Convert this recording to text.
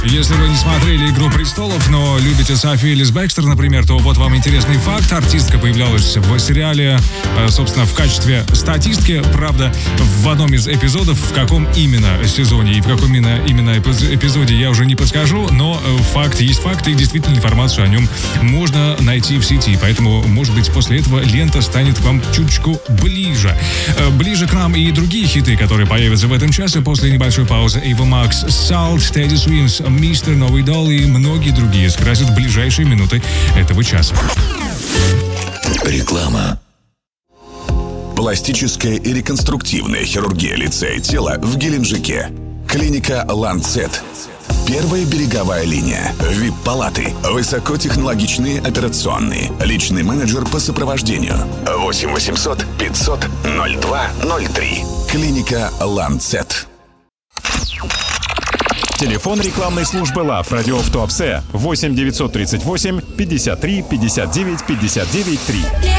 Если вы не смотрели «Игру престолов», но любите Софи Элис Бекстер, например, то вот вам интересный факт. Артистка появлялась в сериале, собственно, в качестве статистки. Правда, в одном из эпизодов, в каком именно сезоне и в каком именно эпизоде я уже не подскажу, но факт есть факт, и действительно информацию о нем можно найти в сети. Поэтому, может быть, после этого лента станет к вам чуточку ближе. Ближе к нам и другие хиты, которые появятся в этом часе после небольшой паузы. Ava Max, Salt, Teddy Swims, Мистер Новый Дол и многие другие скрасят ближайшие минуты этого часа. Реклама. Пластическая и реконструктивная хирургия лица и тела в Геленджике. Клиника Ланцет. Первая береговая линия. ВИП-палаты. Высокотехнологичные операционные. Личный менеджер по сопровождению. 8 800 500 02 03. Клиника Ланцет. Телефон рекламной службы ЛАВ Радио в Туапсе 8 938 53 59 59 3.